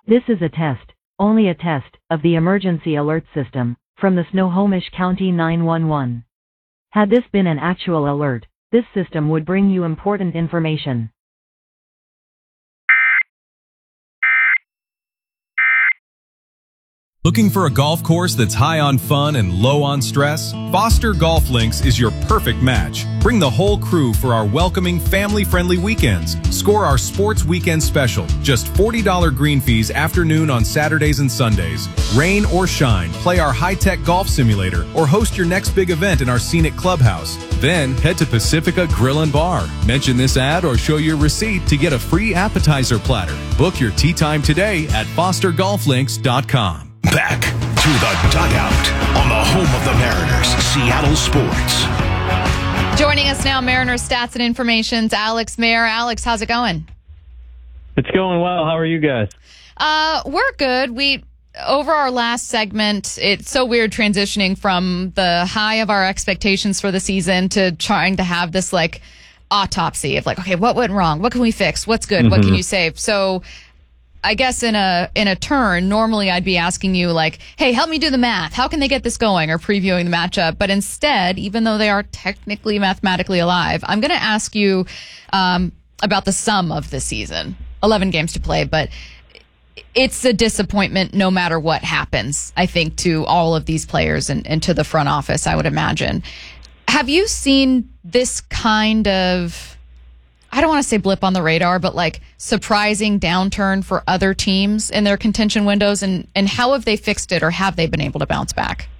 This is a test, only a test, of the emergency alert system from the Snohomish County 911. Had this been an actual alert, this system would bring you important information. Looking for a golf course that's high on fun and low on stress? Foster Golf Links is your perfect match. Bring the whole crew for our welcoming, family-friendly weekends. Score our Sports Weekend Special. Just $40 green fees afternoon on Saturdays and Sundays. Rain or shine, play our high-tech golf simulator or host your next big event in our scenic clubhouse. Then head to Pacifica Grill and Bar. Mention this ad or show your receipt to get a free appetizer platter. Book your tee time today at fostergolflinks.com. Back to the dugout on the home of the Mariners, Seattle Sports. Joining us now, Mariners stats and information's Alex Mayer. Alex, how's it going? It's going well. How are you guys? We're good. Over our last segment, it's so weird transitioning from the high of our expectations for the season to trying to have this like autopsy of like, okay, what went wrong? What can we fix? What's good? What can you save? So I guess in a turn, normally I'd be asking you like, hey, help me do the math. How can they get this going? Or previewing the matchup. But instead, even though they are technically mathematically alive, I'm going to ask you about the sum of the season. 11 games to play, but it's a disappointment no matter what happens, I think, to all of these players and to the front office, I would imagine. Have you seen this kind of, I don't want to say blip on the radar, but like surprising downturn for other teams in their contention windows? And how have they fixed it, or have they been able to bounce back?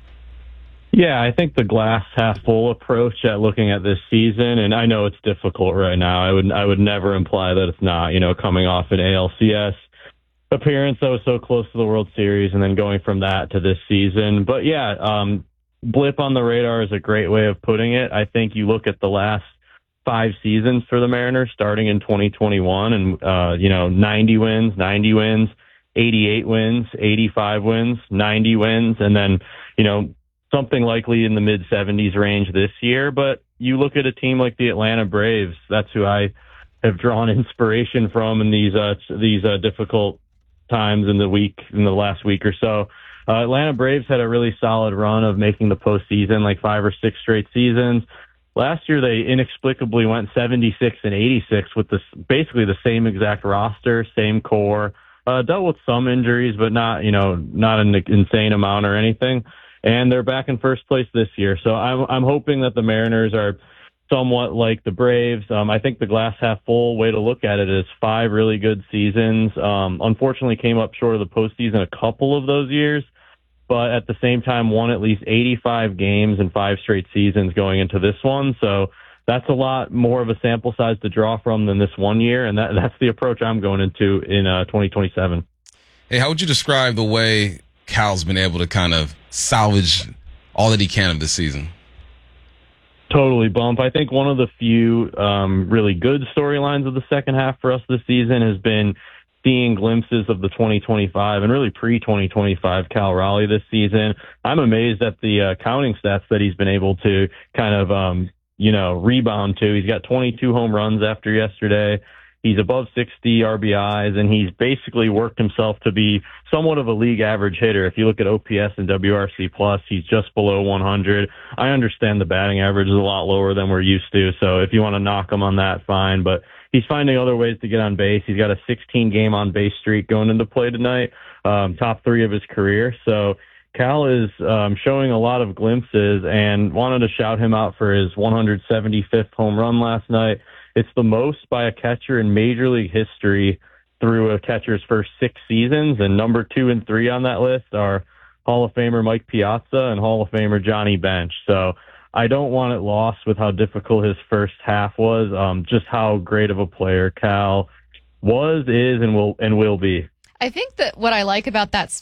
Yeah, I think the glass half full approach at looking at this season, and I know it's difficult right now. I would never imply that it's not, coming off an ALCS appearance that was so close to the World Series and then going from that to this season. But yeah, blip on the radar is a great way of putting it. I think you look at the last 5 seasons for the Mariners starting in 2021 and, 90 wins, 90 wins, 88 wins, 85 wins, 90 wins, and then, something likely in the mid 70s range this year. But you look at a team like the Atlanta Braves, that's who I have drawn inspiration from in these difficult times in the last week or so. Atlanta Braves had a really solid run of making the postseason, like 5 or 6 straight seasons. Last year, they inexplicably went 76 and 86 with basically the same exact roster, same core. Dealt with some injuries, but not an insane amount or anything. And they're back in first place this year. So I'm hoping that the Mariners are somewhat like the Braves. I think the glass half full way to look at it is 5 really good seasons. Unfortunately, came up short of the postseason a couple of those years, but at the same time won at least 85 games in 5 straight seasons going into this one. So that's a lot more of a sample size to draw from than this one year, and that's the approach I'm going into in 2027. Hey, how would you describe the way Cal's been able to kind of salvage all that he can of this season? Totally, Bump. I think one of the few really good storylines of the second half for us this season has been seeing glimpses of the 2025 and really pre-2025 Cal Raleigh this season. I'm amazed at the counting stats that he's been able to kind of, rebound to. He's got 22 home runs after yesterday. He's above 60 RBIs, and he's basically worked himself to be somewhat of a league average hitter. If you look at OPS and WRC+, he's just below 100. I understand the batting average is a lot lower than we're used to, so if you want to knock him on that, fine. But he's finding other ways to get on base. He's got a 16-game on-base streak going into play tonight, top 3 of his career. So Cal is showing a lot of glimpses, and wanted to shout him out for his 175th home run last night. It's the most by a catcher in Major League history through a catcher's first 6 seasons, and number 2 and 3 on that list are Hall of Famer Mike Piazza and Hall of Famer Johnny Bench. So I don't want it lost with how difficult his first half was, just how great of a player Cal was, is, and will be. I think that what I like about that